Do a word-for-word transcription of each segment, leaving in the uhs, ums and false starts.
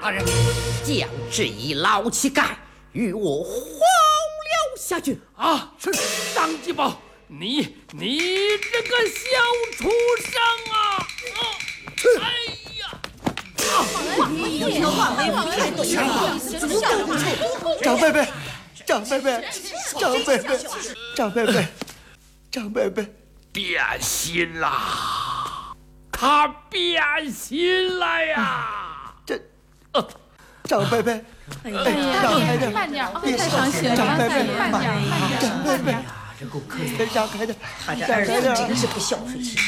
大人，将这一老乞丐与我薅了下去。 啊，是张继宝，你你这个小畜生啊！啊哎呀！ 张贝贝，张贝贝，张贝贝，张贝贝，张贝贝， 变心啦！他变心了呀！ 这，呃，张贝贝， 哎呀， 让开点， 慢点， 别太伤心了， 张贝贝， 慢点，慢点， 张贝贝， 这够可以。 让开点， 他这儿子真是不孝顺心。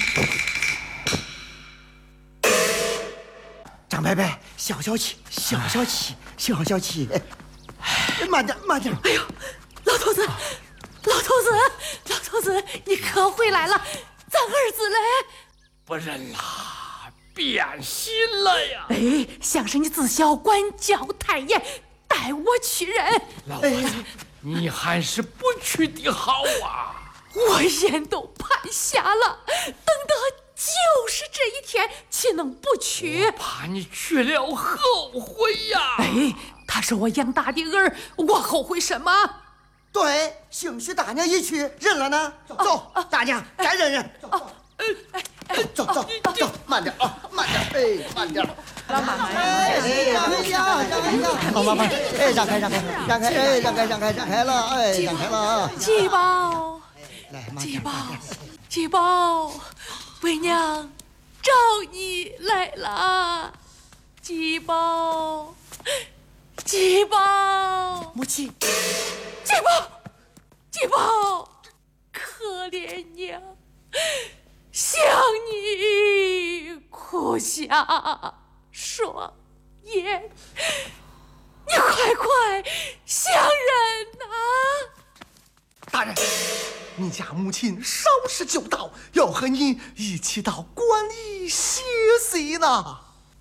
张贝贝，消消气，消消气，消消气，慢点，慢点。 哎呦，老头子，老头子，老头子，你可回来了，咱儿子嘞？ 不认啦，变心了呀！ 哎，想是你自小管教太严，带我去认。 老婆子，你还是不去的好啊！ 我眼都盼瞎了，等到就是这一天，岂能不去？ 怕你去了后悔呀！ 哎，他是我养大的儿，我后悔什么？ 对，兴许大娘一去认了呢。走，大娘该认认。走走走走，慢点啊，慢点，哎，慢点。 老妈妈， 哎，让开，让开，老妈妈，哎，让开，让开，让开，哎，让开，让开，让开了，哎，让开了啊。 继宝， 来，慢点， 继宝慢点。， 继宝，为娘找你来了，继宝，继宝， 母亲， 继宝，继宝，可怜娘，想你哭下双眼，你快快相认呐！ 大人，你家母亲稍事就到，要和你一起到关里歇息呢。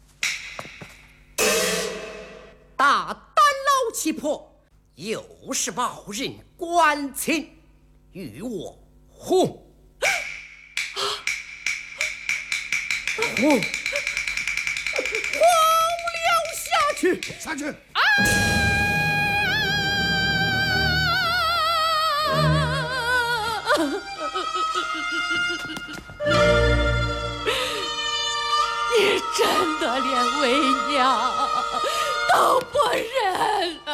大胆老乞婆，又是冒认官亲，与我胡胡薅了下去， 下去。 你真的连为娘都不认